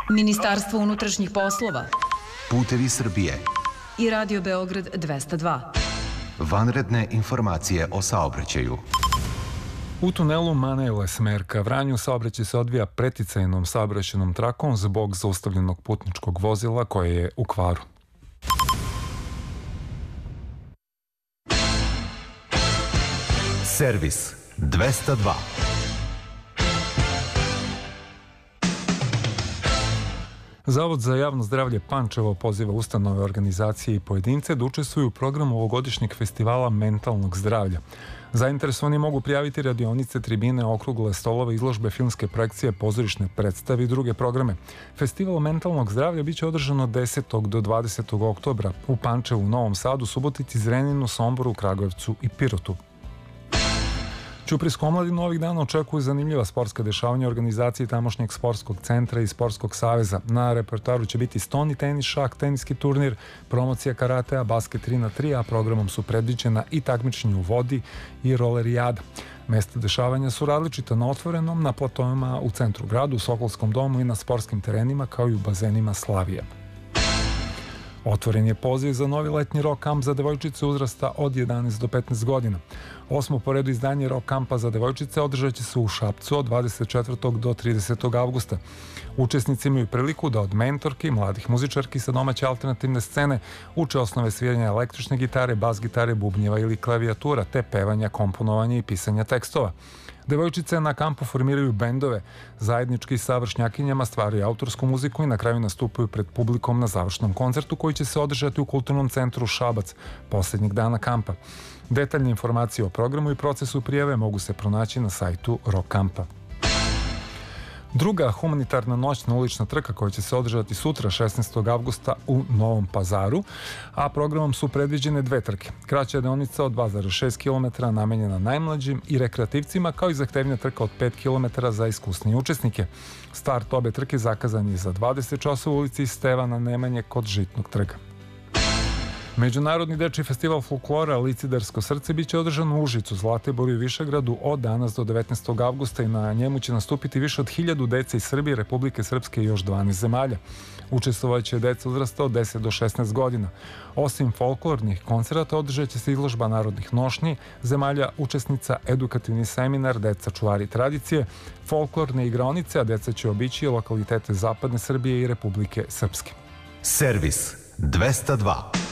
Ministarstvo unutrašnjih poslova, Putevi Srbije i Radio Beograd 202. Vanredne informacije o saobraćaju. U tunelu Manejle Smerka Vranju saobraćaj se odvija preticajnom saobraćajnom trakom zbog zaustavljenog putničkog vozila koje je u kvaru. Servis 202. Zavod za javno zdravlje Pančevo poziva ustanove, organizacije i pojedince da učestvuju u programu ovogodišnjeg festivala mentalnog zdravlja. Zainteresovani mogu prijaviti radionice, tribine, okrugle stolove, izložbe, filmske projekcije, pozorišne predstave i druge programe. Festival mentalnog zdravlja biće održan od 10. do 20. oktobra u Pančevu, Novom Sadu, Subotici, Zrenjaninu, Somboru, Kragujevcu i Pirotu. Ćuprijsku omladinu ovih dana očekuju zanimljiva sportska dešavanja organizacije tamošnjeg sportskog centra i sportskog saveza. Na repertoaru će biti stoni tenis, šah, teniski turnir, promocija karatea, basket 3x3, a programom su predviđena i takmičenje u vodi i rolerijada. Mesta dešavanja su različita: na otvorenom, na platovima u centru gradu, u Sokolskom domu i na sportskim terenima, kao i u bazenima Slavija. Otvoren je poziv za novi letnji rock kamp za devojčice uzrasta od 11 do 15 godina. 8. po redu izdanje rock kampa za devojčice održat će se u Šapcu od 24. do 30. avgusta. Učesnici imaju priliku da od mentorki, mladih muzičarki sa domaće alternativne scene uče osnove sviranja električne gitare, bas gitare, bubnjeva ili klavijatura, te pevanja, komponovanja i pisanja tekstova. Devojčice na kampu formiraju bendove, zajednički sa vršnjakinjama stvaraju autorsku muziku i na kraju nastupaju pred publikom na završnom koncertu koji će se održati u Kulturnom centru Šabac posljednjeg dana kampa. Detaljne informacije o programu i procesu prijave mogu se pronaći na sajtu Rock kampa. Druga humanitarna noćna ulična trka koja će se održati sutra 16. avgusta u Novom Pazaru, a programom su predviđene dve trke. Kraća deonica od 2,6 km namenjena najmlađim i rekreativcima, kao i zahtevnija trka od 5 km za iskusnije učesnike. Start obe trke zakazan je za 20 časova u ulici Stevana Nemanje kod Žitnog trga. Međunarodni dečiji festival folklora Licidarsko srce biće održan u Užicu, Zlatiboru i Višegradu od danas do 19. avgusta i na njemu će nastupiti više od 1000 dece iz Srbije, Republike Srpske i još 12 zemalja. Učestvovaće deca uzrasta od 10 do 16 godina. Osim folklornih koncerata održat će se izložba narodnih nošnji zemalja učesnica, edukativni seminar, deca čuvari tradicije, folklorne igraonice, a deca će obići lokalitete Zapadne Srbije i Republike Srpske. Servis 202.